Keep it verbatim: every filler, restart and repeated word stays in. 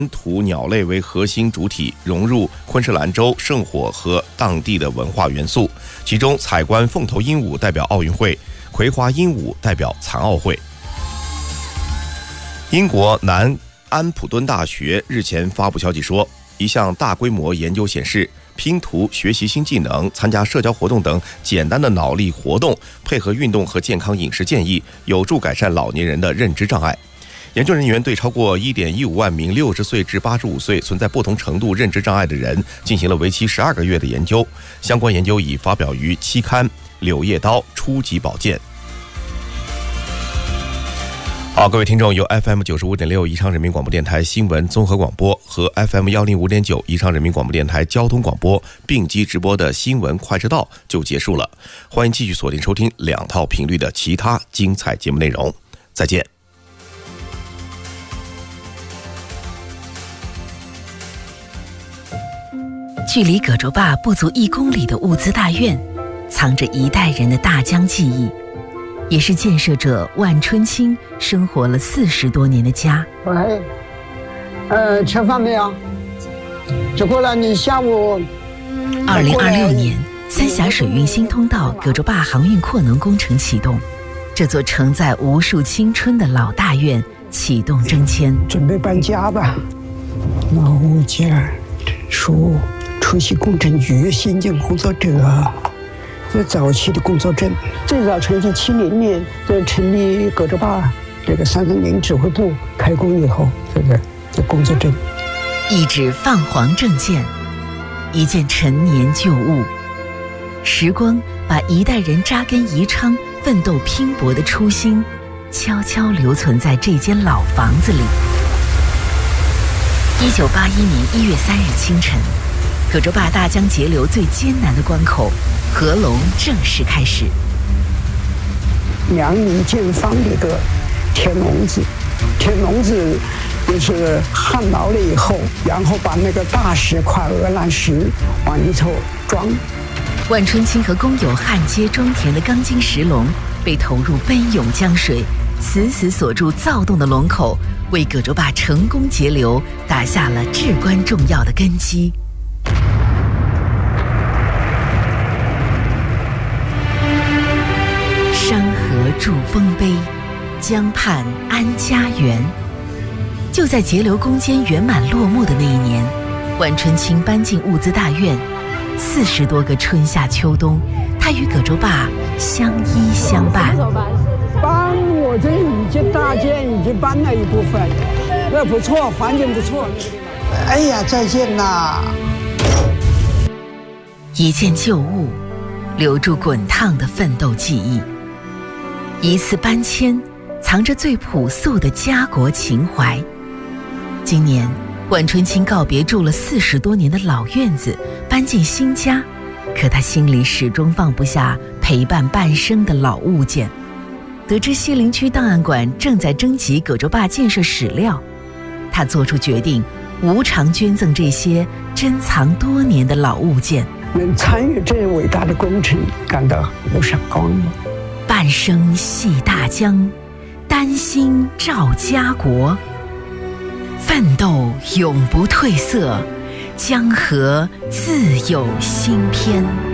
土鸟类为核心主体，融入昆士兰州圣火和当地的文化元素。其中，采观凤头鹦鹉代表奥运会，葵花鹦鹉代表残奥会。英国南安普敦大学日前发布消息说，一项大规模研究显示，拼图、学习新技能、参加社交活动等简单的脑力活动，配合运动和健康饮食建议，有助改善老年人的认知障碍。研究人员对超过 一点一五万名六十岁至八十五岁存在不同程度认知障碍的人进行了为期十二个月的研究，相关研究已发表于期刊《柳叶刀初级保健》。好，各位听众，由 F M 九十五点六 宜昌人民广播电台新闻综合广播和 F M 一零五点九 宜昌人民广播电台交通广播并机直播的新闻快车道就结束了，欢迎继续锁定收听两套频率的其他精彩节目内容，再见。 距离葛洲坝不足一公里的物资大院，藏着一代人的大江记忆，也是建设者万春青生活了四十多年的家。 喂，呃，吃饭没有？吃过了，你下午。 二零二六年，三峡水运新通道葛洲坝航运扩能工程启动，这座承载无数青春的老大院启动征迁， 准备搬家吧。老物件属出席工程局新建工作者。这早期的工作证，最早成立七零年，这成立葛洲坝这个三三零指挥部开工以后，这个这工作证， 一纸泛黄证件，一件陈年旧物，时光把一代人扎根宜昌、奋斗拼搏的初心，悄悄留存在这间老房子里。一九八一年一月三日清晨，葛洲坝大江截流最艰难的关口合龙正式开始。 良民建方的一个填笼子，填笼子就是焊牢了以后，然后把那个大石块鹅卵石往里头装。 万春青和工友焊接装填的钢筋石笼被投入奔涌江水，死死锁住躁动的龙口，为葛洲坝成功截流打下了至关重要的根基。山河筑丰碑，江畔安家园。就在截流攻坚圆满落幕的那一年，万春青搬进物资大院，四十多个春夏秋冬，他与葛洲坝相依相伴。 搬我这已经大件已经搬了一部分，那不错，环境不错。哎呀，再见啦！ 一件旧物，留住滚烫的奋斗记忆。一次搬迁，藏着最朴素的家国情怀。今年，万春青告别住了四十多年的老院子，搬进新家，可他心里始终放不下陪伴半生的老物件。得知西陵区档案馆正在征集葛洲坝建设史料，他做出决定，无偿捐赠这些珍藏多年的老物件。 能参与这伟大的工程，感到无上光荣。 半生系大江，丹心照家国，奋斗永不褪色，江河自有新篇。